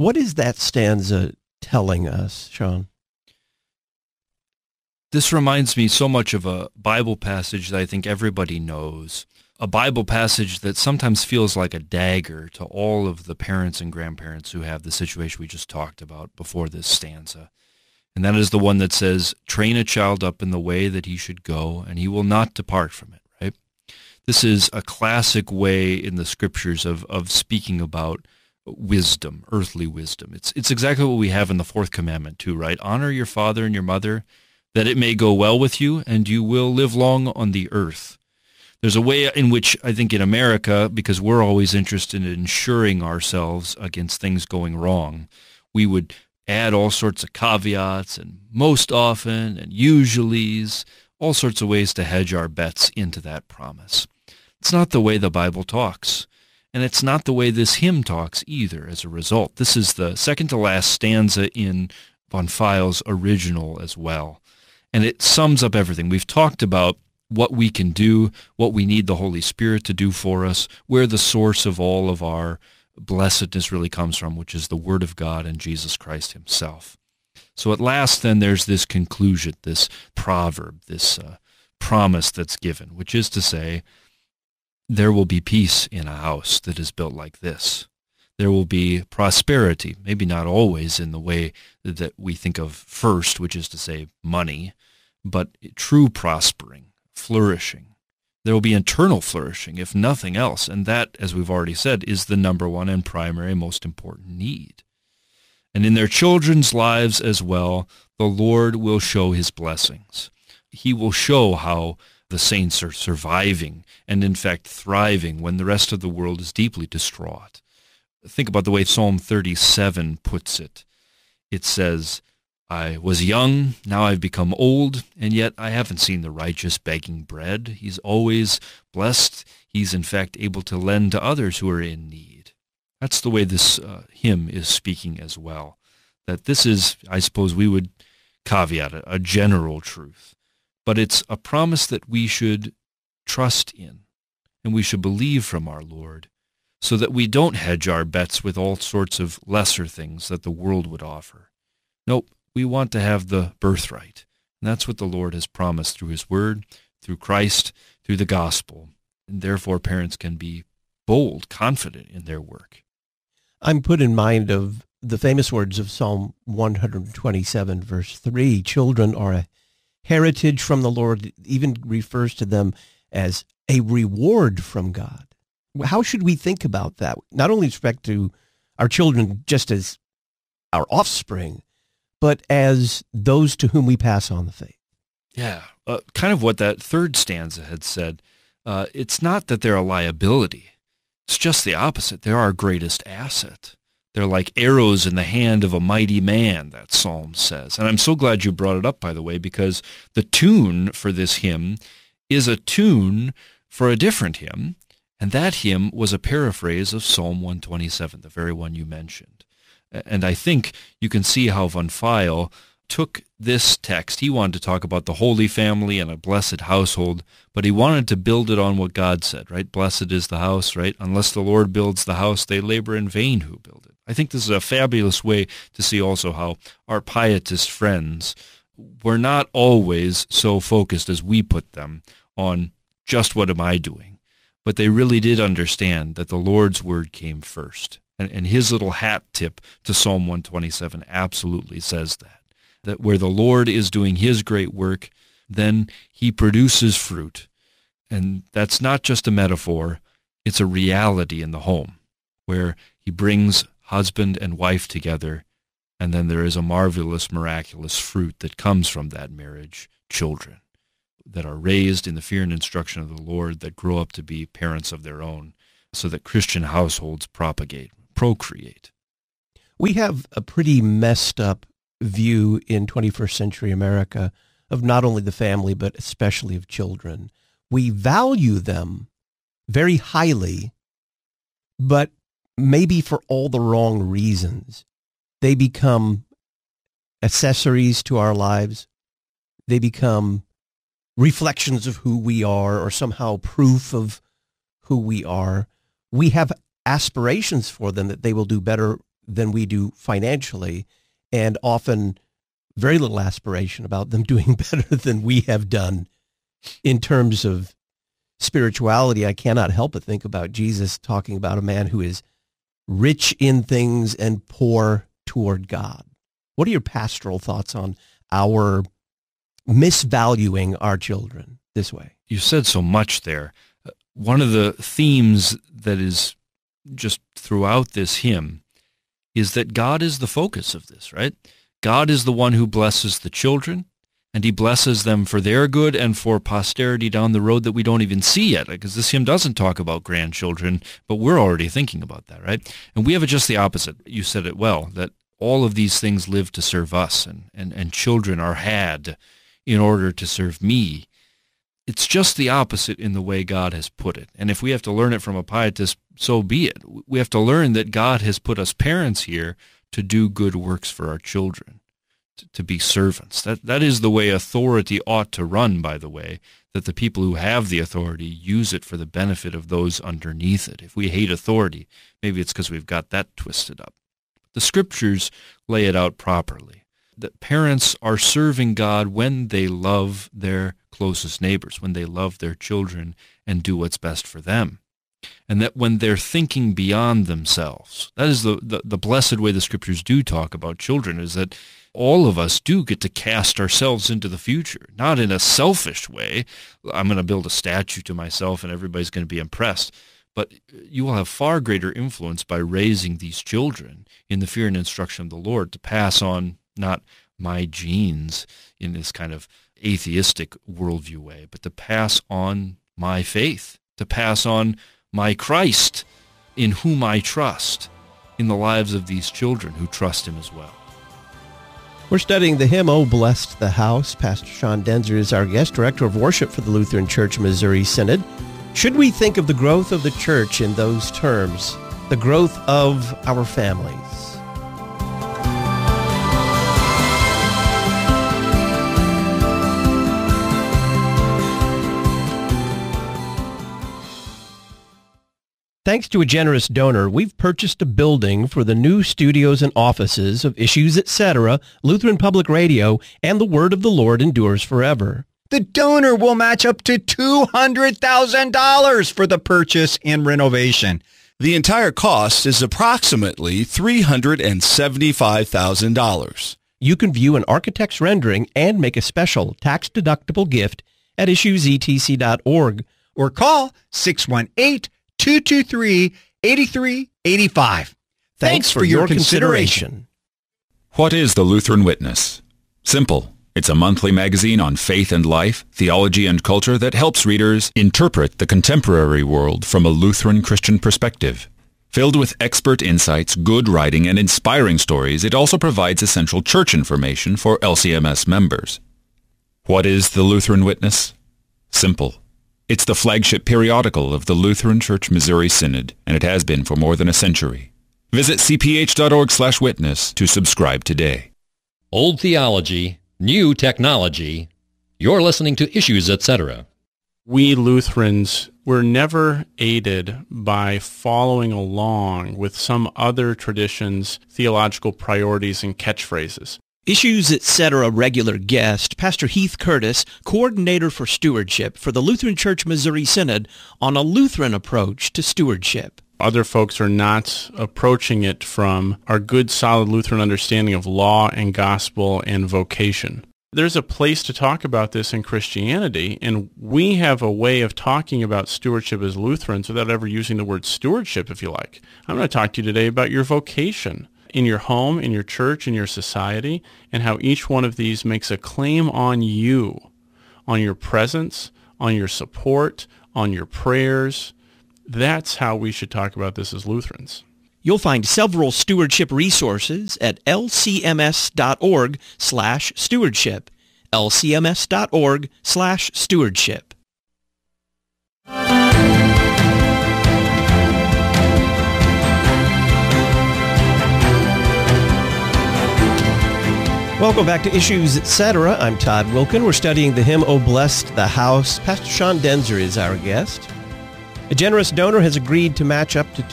What is that stanza telling us, Sean? This reminds me so much of a Bible passage that I think everybody knows, a Bible passage that sometimes feels like a dagger to all of the parents and grandparents who have the situation we just talked about before this stanza. And that is the one that says, train a child up in the way that he should go, and he will not depart from it, right? This is a classic way in the scriptures of speaking about wisdom, earthly wisdom. It's exactly what we have in the fourth commandment too, right? Honor your father and your mother, that it may go well with you, and you will live long on the earth. There's a way in which I think in America, because we're always interested in insuring ourselves against things going wrong, we would add all sorts of caveats and most often and usuallys, all sorts of ways to hedge our bets into that promise. It's not the way the Bible talks, and it's not the way this hymn talks either as a result. This is the second to last stanza in von Pfeil's original as well, and it sums up everything. We've talked about what we can do, what we need the Holy Spirit to do for us, where the source of all of our blessedness really comes from, which is the Word of God and Jesus Christ himself. So at last then there's this conclusion, this proverb, this promise that's given, which is to say, there will be peace in a house that is built like this. There will be prosperity, maybe not always in the way that we think of first, which is to say money, but true prospering, flourishing. There will be internal flourishing, if nothing else, and that, as we've already said, is the number one and primary most important need. And in their children's lives as well, the Lord will show his blessings. He will show how the saints are surviving and, in fact, thriving when the rest of the world is deeply distraught. Think about the way Psalm 37 puts it. It says, I was young, now I've become old, and yet I haven't seen the righteous begging bread. He's always blessed. He's in fact able to lend to others who are in need. That's the way this hymn is speaking as well. That this is, I suppose we would caveat it, a general truth. But it's a promise that we should trust in, and we should believe from our Lord, so that we don't hedge our bets with all sorts of lesser things that the world would offer. Nope. We want to have the birthright. And that's what the Lord has promised through his word, through Christ, through the gospel. And therefore, parents can be bold, confident in their work. I'm put in mind of the famous words of Psalm 127, verse 3. Children are a heritage from the Lord. It even refers to them as a reward from God. How should we think about that? Not only with respect to our children just as our offspring, but as those to whom we pass on the faith. Yeah, kind of what that third stanza had said. It's not that they're a liability. It's just the opposite. They're our greatest asset. They're like arrows in the hand of a mighty man, that psalm says. And I'm so glad you brought it up, by the way, because the tune for this hymn is a tune for a different hymn, and that hymn was a paraphrase of Psalm 127, the very one you mentioned. And I think you can see how von Pfeil took this text. He wanted to talk about the Holy Family and a blessed household, but he wanted to build it on what God said, right? Blessed is the house, right? Unless the Lord builds the house, they labor in vain who build it. I think this is a fabulous way to see also how our pietist friends were not always so focused as we put them on just what am I doing, but they really did understand that the Lord's word came first. And his little hat tip to Psalm 127 absolutely says that where the Lord is doing his great work, then he produces fruit. And that's not just a metaphor, it's a reality in the home, where he brings husband and wife together, and then there is a marvelous, miraculous fruit that comes from that marriage, children, that are raised in the fear and instruction of the Lord, that grow up to be parents of their own, so that Christian households procreate. We have a pretty messed up view in 21st century America of not only the family, but especially of children. We value them very highly, but maybe for all the wrong reasons. They become accessories to our lives. They become reflections of who we are, or somehow proof of who we are. We have aspirations for them that they will do better than we do financially, and often very little aspiration about them doing better than we have done in terms of spirituality. I cannot help but think about Jesus talking about a man who is rich in things and poor toward God. What are your pastoral thoughts on our misvaluing our children this way? You said so much there. One of the themes that is just throughout this hymn is that God is the focus of this, right? God is the one who blesses the children, and he blesses them for their good and for posterity down the road that we don't even see yet, because this hymn doesn't talk about grandchildren, but we're already thinking about that, right? And we have it just the opposite. You said it well, that all of these things live to serve us, and children are had in order to serve me. It's just the opposite in the way God has put it. And if we have to learn it from a pietist, so be it. We have to learn that God has put us parents here to do good works for our children, to be servants. That is the way authority ought to run, by the way, that the people who have the authority use it for the benefit of those underneath it. If we hate authority, maybe it's because we've got that twisted up. The Scriptures lay it out properly, that parents are serving God when they love their closest neighbors, when they love their children and do what's best for them. And that when they're thinking beyond themselves, that is the blessed way the Scriptures do talk about children, is that all of us do get to cast ourselves into the future, not in a selfish way. I'm going to build a statue to myself and everybody's going to be impressed. But you will have far greater influence by raising these children in the fear and instruction of the Lord to pass on not my genes in this kind of atheistic worldview way, but to pass on my faith, to pass on my Christ in whom I trust in the lives of these children who trust him as well. We're studying the hymn, "Oh, Blessed the House." Pastor Sean Daenzer is our guest, Director of Worship for the Lutheran Church Missouri Synod. Should we think of the growth of the church in those terms, the growth of our families? Thanks to a generous donor, we've purchased a building for the new studios and offices of Issues Etc., Lutheran Public Radio, and the Word of the Lord endures forever. The donor will match up to $200,000 for the purchase and renovation. The entire cost is approximately $375,000. You can view an architect's rendering and make a special tax-deductible gift at issuesetc.org. Or call 618-223-8385. Thanks for your consideration. What is the Lutheran Witness? Simple. It's a monthly magazine on faith and life, theology and culture that helps readers interpret the contemporary world from a Lutheran Christian perspective. Filled with expert insights, good writing, and inspiring stories, it also provides essential church information for LCMS members. What is the Lutheran Witness? Simple. It's the flagship periodical of the Lutheran Church Missouri Synod, and it has been for more than a century. Visit cph.org/witness to subscribe today. Old theology, new technology. You're listening to Issues Etc. We Lutherans were never aided by following along with some other tradition's theological priorities and catchphrases. Issues Etc. regular guest, Pastor Heath Curtis, coordinator for stewardship for the Lutheran Church Missouri Synod, on a Lutheran approach to stewardship. Other folks are not approaching it from our good, solid Lutheran understanding of law and gospel and vocation. There's a place to talk about this in Christianity, and we have a way of talking about stewardship as Lutherans without ever using the word stewardship, if you like. I'm going to talk to you today about your vocation in your home, in your church, in your society, and how each one of these makes a claim on you, on your presence, on your support, on your prayers. That's how we should talk about this as Lutherans. You'll find several stewardship resources at lcms.org/stewardship, lcms.org/stewardship. Welcome back to Issues Etc. I'm Todd Wilkin. We're studying the hymn, "Oh, Blessed the House." Pastor Sean Daenzer is our guest. A generous donor has agreed to match up to